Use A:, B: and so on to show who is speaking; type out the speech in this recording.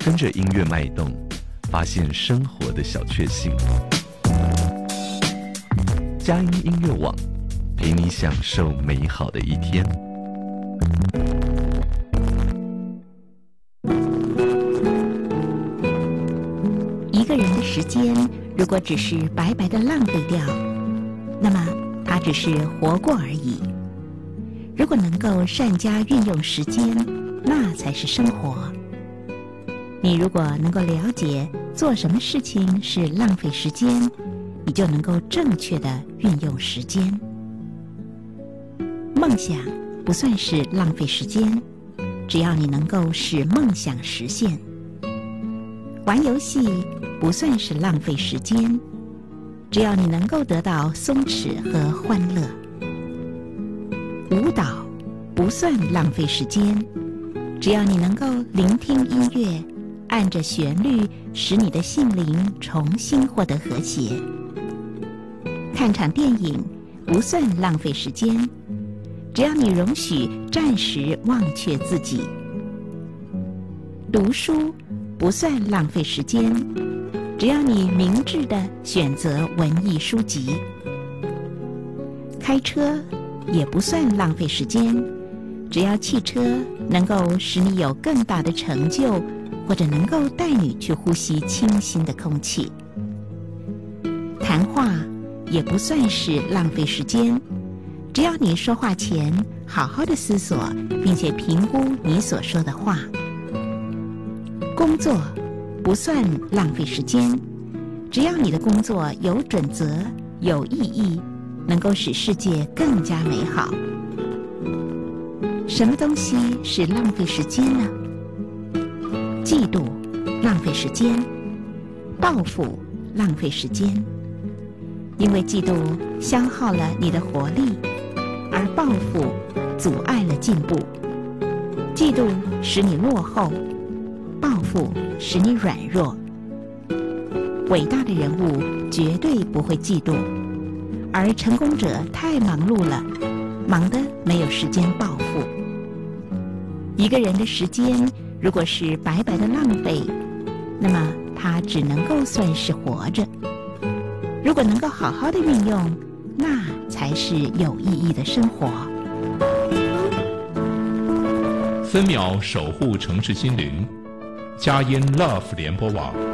A: 跟着音乐脉动，发现生活的小确幸。佳音音乐网，陪你享受美好的一天。
B: 一个人的时间如果只是白白的浪费掉，那么他只是活过而已。如果能够善加运用时间，那才是生活。你如果能够了解做什么事情是浪费时间，你就能够正确的运用时间。梦想不算是浪费时间，只要你能够使梦想实现。玩游戏不算是浪费时间，只要你能够得到松弛和欢乐。舞蹈不算浪费时间，只要你能够聆听音乐，按着旋律使你的心灵重新获得和谐。看场电影不算浪费时间，只要你容许暂时忘却自己。读书不算浪费时间，只要你明智地选择文艺书籍。开车也不算浪费时间，只要汽车能够使你有更大的成就，或者能够带你去呼吸清新的空气。谈话也不算是浪费时间，只要你说话前好好的思索，并且评估你所说的话。工作不算浪费时间，只要你的工作有准则、有意义，能够使世界更加美好。什么东西是浪费时间呢？嫉妒浪费时间，报复浪费时间。因为嫉妒消耗了你的活力，而报复阻碍了进步。嫉妒使你落后，报复使你软弱。伟大的人物绝对不会嫉妒，而成功者太忙碌了，忙得没有时间报复。一个人的时间如果是白白的浪费，那么他只能够算是活着。如果能够好好的运用，那才是有意义的生活。
C: 分秒守护城市心灵，佳音 Love 联播网。